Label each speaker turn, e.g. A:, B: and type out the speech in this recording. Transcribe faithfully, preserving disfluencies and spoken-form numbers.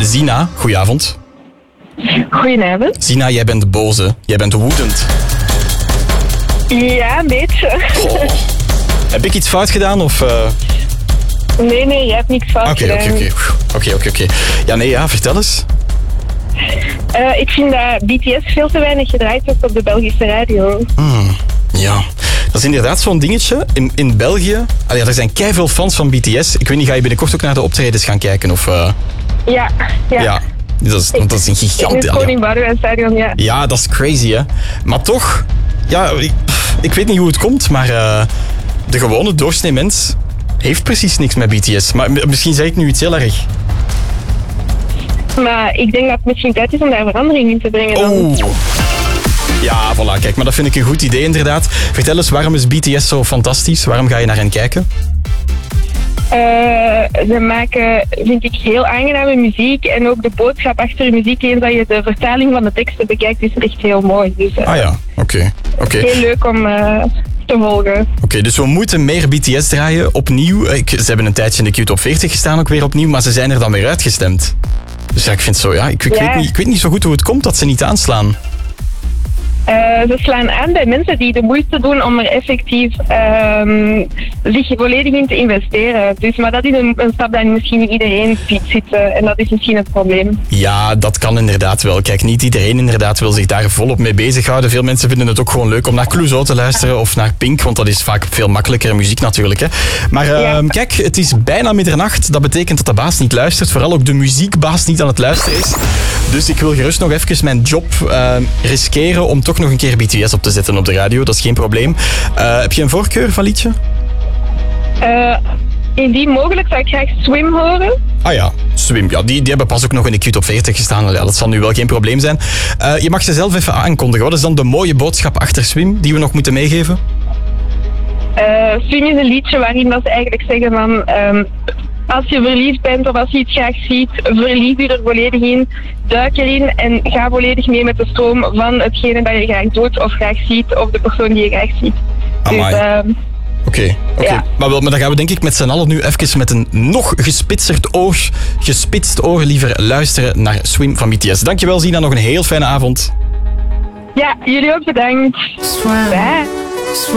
A: Zina. Goedenavond.
B: Goedenavond.
A: Zina, jij bent boze. Jij bent woedend.
B: Ja, een beetje.
A: Oh. Heb ik iets fout gedaan of... Uh...
B: Nee, nee, je hebt niks fout
A: Oké,
B: gedaan.
A: oké, oké. Oké, oké, oké. Ja, nee, ja, vertel eens.
B: Uh, ik vind dat B T S veel te weinig gedraaid wordt op de Belgische radio.
A: Hmm, ja, dat is inderdaad zo'n dingetje. In, in België, allee, er zijn keiveel fans van B T S. Ik weet niet, ga je binnenkort ook naar de optredens gaan kijken? Of, uh...
B: Ja, ja.
A: Ja, dat is, want dat is een gigant...
B: In het Koning Boudewijnstadion, ja.
A: Ja, dat is crazy, hè. Maar toch, ja, ik, ik weet niet hoe het komt, maar uh, de gewone doorsnee mens heeft precies niks met B T S. Maar misschien zeg ik nu iets heel erg.
B: Maar ik denk dat het misschien tijd is om daar verandering in te brengen dan.
A: Oh. Ja, voilà, kijk, maar dat vind ik een goed idee inderdaad. Vertel eens, waarom is B T S zo fantastisch? Waarom ga je naar hen kijken?
B: Uh, ze maken, vind ik, heel aangename muziek. En ook de boodschap achter de muziek, eens dat je de vertaling van de teksten bekijkt, is echt heel mooi. Dus, uh,
A: ah ja, oké. Okay. Okay.
B: Heel leuk om uh, te volgen. Oké,
A: okay, dus we moeten meer B T S draaien, opnieuw. Ik, ze hebben een tijdje in de Q Top veertig gestaan, ook weer opnieuw, maar ze zijn er dan weer uitgestemd. Dus ja, ik vind zo, ja, ik, ik,
B: ja.
A: Weet niet, ik weet niet zo goed hoe het komt dat ze niet aanslaan.
B: Uh, ze slaan aan bij mensen die de moeite doen om er effectief um, zich volledig in te investeren. Dus, maar dat is een, een stap dat misschien niet iedereen ziet zitten en dat is misschien het probleem.
A: Ja, dat kan inderdaad wel. Kijk, niet iedereen inderdaad wil zich daar volop mee bezighouden. Veel mensen vinden het ook gewoon leuk om naar Clouseau te luisteren of naar Pink, want dat is vaak veel makkelijkere muziek natuurlijk. Hè. Maar uh, ja. Kijk, het is bijna middernacht. Dat betekent dat de baas niet luistert, vooral ook de muziekbaas niet aan het luisteren is. Dus ik wil gerust nog even mijn job uh, riskeren om toch nog een keer B T S op te zetten op de radio. Dat is geen probleem. Uh, heb je een voorkeur van liedje?
B: Uh, indien mogelijk zou ik graag Swim horen.
A: Ah ja, Swim. Ja, die, die hebben pas ook nog in de Q Top veertig gestaan. Ja, dat zal nu wel geen probleem zijn. Uh, je mag ze zelf even aankondigen. Wat is dan de mooie boodschap achter Swim die we nog moeten meegeven?
B: Uh, Swim is een liedje waarin dat ze eigenlijk zeggen van... Um, als je verliefd bent of als je iets graag ziet, verlief je er volledig in, duik erin en ga volledig mee met de stroom van hetgene dat je graag doet of graag ziet of de persoon die je graag ziet.
A: Amai. Dus, uh, Oké, okay, okay. ja. maar, maar dan gaan we denk ik met z'n allen nu even met een nog gespitst oor, gespitst oor liever luisteren naar Swim van B T S. Dankjewel Zina, nog een heel fijne avond.
B: Ja, jullie ook bedankt. Bye.